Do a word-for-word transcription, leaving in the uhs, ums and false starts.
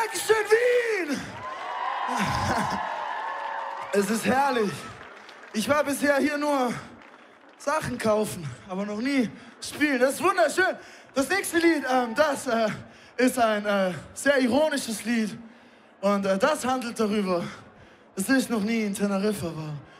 Dankeschön, Wien! Es ist herrlich. Ich war bisher hier nur Sachen kaufen, aber noch nie spielen. Das ist wunderschön. Das nächste Lied, ähm, das äh, ist ein äh, sehr ironisches Lied. Und äh, das handelt darüber, dass ich noch nie in Teneriffa war.